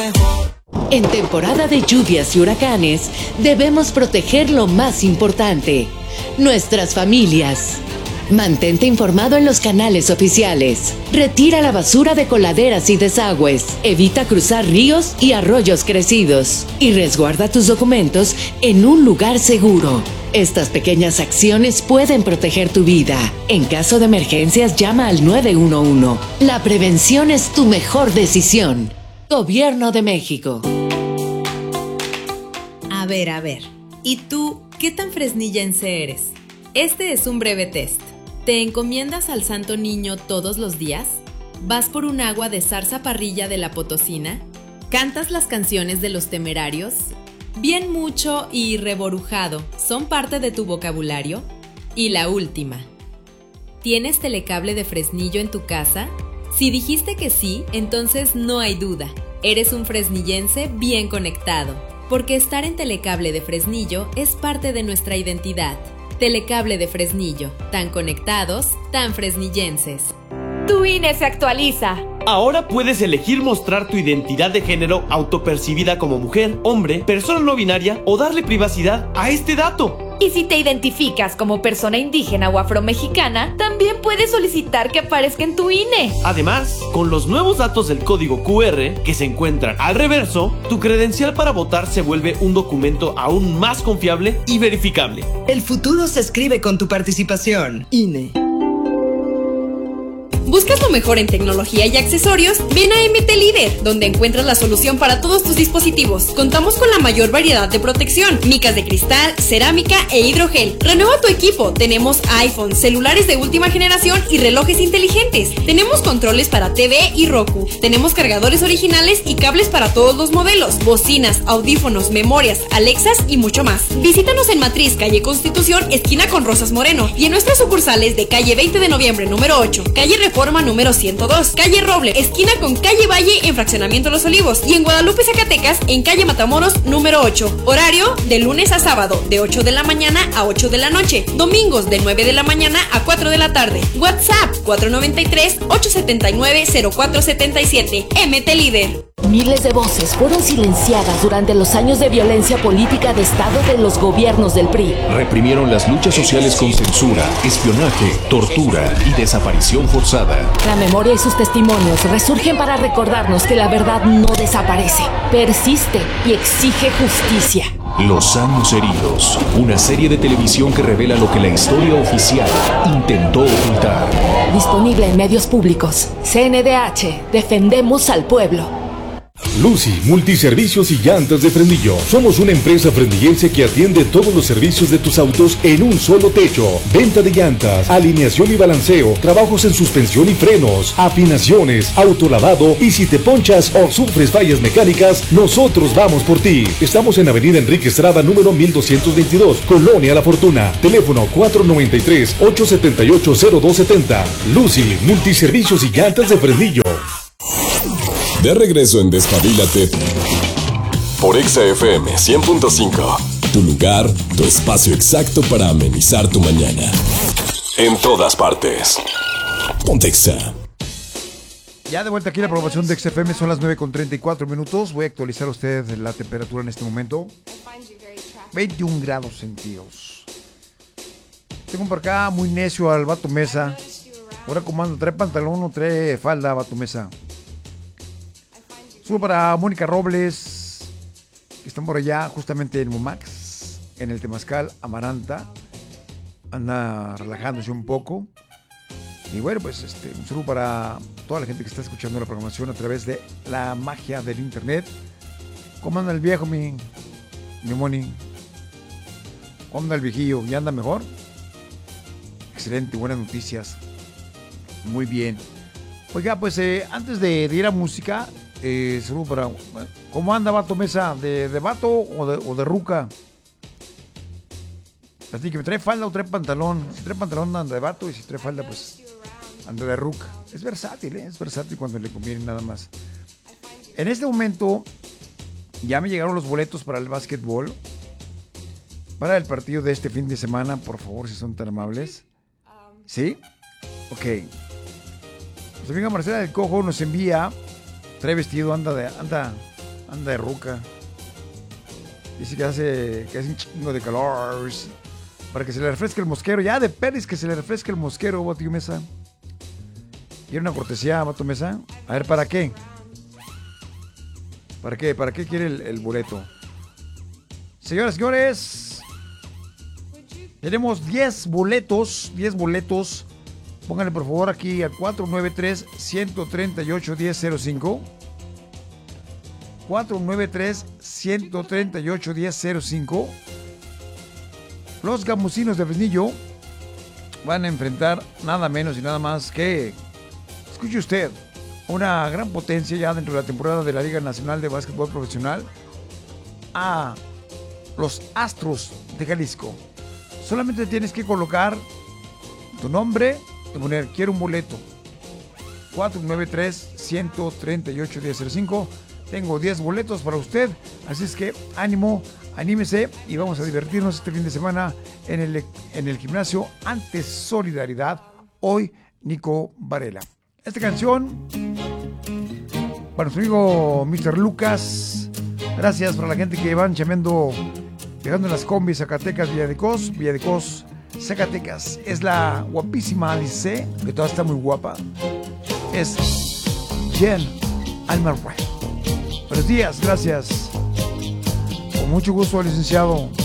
mejor. En temporada de lluvias y huracanes, debemos proteger lo más importante, nuestras familias. Mantente informado en los canales oficiales. Retira la basura de coladeras y desagües. Evita cruzar ríos y arroyos crecidos. Y resguarda tus documentos en un lugar seguro. Estas pequeñas acciones pueden proteger tu vida. En caso de emergencias, llama al 911. La prevención es tu mejor decisión. Gobierno de México. A ver. ¿Y tú qué tan fresnillense eres? Este es un breve test. ¿Te encomiendas al Santo Niño todos los días? ¿Vas por un agua de zarza parrilla de la Potosina? ¿Cantas las canciones de los Temerarios? ¿Bien mucho y reborujado son parte de tu vocabulario? Y la última. ¿Tienes telecable de Fresnillo en tu casa? Si dijiste que sí, entonces no hay duda. Eres un fresnillense bien conectado, porque estar en Telecable de Fresnillo es parte de nuestra identidad. Telecable de Fresnillo, tan conectados, tan fresnillenses. Tu INE se actualiza. Ahora puedes elegir mostrar tu identidad de género autopercibida como mujer, hombre, persona no binaria o darle privacidad a este dato. Y si te identificas como persona indígena o afromexicana, también puedes solicitar que aparezca en tu INE. Además, con los nuevos datos del código QR que se encuentran al reverso, tu credencial para votar se vuelve un documento aún más confiable y verificable. El futuro se escribe con tu participación. INE. ¿Buscas lo mejor en tecnología y accesorios? Ven a MT Líder, donde encuentras la solución para todos tus dispositivos. Contamos con la mayor variedad de protección, micas de cristal, cerámica e hidrogel. Renueva tu equipo. Tenemos iPhone, celulares de última generación y relojes inteligentes. Tenemos controles para TV y Roku. Tenemos cargadores originales y cables para todos los modelos, bocinas, audífonos, memorias, Alexas y mucho más. Visítanos en Matriz, calle Constitución, esquina con Rosas Moreno, y en nuestras sucursales de calle 20 de noviembre número 8, calle Reforma número 102, calle Roble, esquina con calle Valle en Fraccionamiento Los Olivos, y en Guadalupe, Zacatecas, en calle Matamoros número 8. Horario de lunes a sábado, de 8 de la mañana a 8 de la noche. Domingos de 9 de la mañana a 4 de la tarde. WhatsApp 493-879-0477. MT Líder. Miles de voces fueron silenciadas durante los años de violencia política de Estado de los gobiernos del PRI. Reprimieron las luchas sociales con censura, espionaje, tortura y desaparición forzada. La memoria y sus testimonios resurgen para recordarnos que la verdad no desaparece, persiste y exige justicia. Los años heridos, una serie de televisión que revela lo que la historia oficial intentó ocultar. Disponible en medios públicos. CNDH, defendemos al pueblo. Lucy, multiservicios y llantas de Fresnillo. Somos una empresa fresnillense que atiende todos los servicios de tus autos en un solo techo. Venta de llantas, alineación y balanceo, trabajos en suspensión y frenos, afinaciones, autolavado, y si te ponchas o sufres fallas mecánicas, nosotros vamos por ti. Estamos en Avenida Enrique Estrada, número 1222, Colonia La Fortuna. Teléfono 493-878-0270. Lucy, multiservicios y llantas de Fresnillo. De regreso en Despabilate por Exa FM 100.5. Tu lugar, tu espacio exacto para amenizar tu mañana. En todas partes. Ponte Exa. Ya de vuelta aquí en la programación de XFM, son las 9:34. Voy a actualizar a ustedes la temperatura en este momento. 21 grados centígrados. Tengo por acá muy necio al Vato Mesa. Ahora comando, trae pantalón o trae falda, Vato Mesa. Subo para Mónica Robles, que están por allá justamente en Mumax, en el Temazcal, Amaranta. Anda relajándose un poco. Y bueno, pues un saludo para toda la gente que está escuchando la programación a través de la magia del internet. ¿Cómo anda el viejo, mi Moni? ¿Cómo anda el viejillo? ¿Ya anda mejor? Excelente, buenas noticias. Muy bien. Oiga, pues antes de ir a música, saludo para... ¿Cómo anda, Vato Mesa? ¿De vato o de ruca? Así que me trae falda o trae pantalón. Si trae pantalón anda de vato, y si trae falda pues anda de ruca. Es versátil, es versátil cuando le conviene nada más. En este momento ya me llegaron los boletos para el básquetbol, para el partido de este fin de semana, por favor, si son tan amables. ¿Sí? Ok. Nuestra amiga Marcela del Cojo nos envía, trae vestido, anda Anda de ruca. Dice que hace un chingo de calor. Para que se le refresque el mosquero. Ya de perris que se le refresque el mosquero, Vato Mesa. ¿Quiere una cortesía, Vato Mesa? A ver, ¿para qué? ¿Para qué? ¿Para qué quiere el boleto? Señoras y señores, tenemos 10 boletos. 10 boletos. Pónganle por favor aquí al 493-138-1005. 493-138-1005. Los Gamusinos de Fresnillo van a enfrentar nada menos y nada más que, escuche usted, una gran potencia ya dentro de la temporada de la Liga Nacional de Básquetbol Profesional, a los Astros de Jalisco. Solamente tienes que colocar tu nombre y poner quiero un boleto. 493-138-1005. Tengo 10 boletos para usted, así es que ánimo, anímese y vamos a divertirnos este fin de semana en el gimnasio Ante Solidaridad. Hoy, Nico Varela. Esta canción para nuestro amigo Mr. Lucas. Gracias para la gente que van chameando, llegando en las combis Zacatecas, Villadecos, Zacatecas. Es la guapísima Alice, que toda está muy guapa. Es Jen Almarray. Buenos días, gracias. Con mucho gusto, licenciado.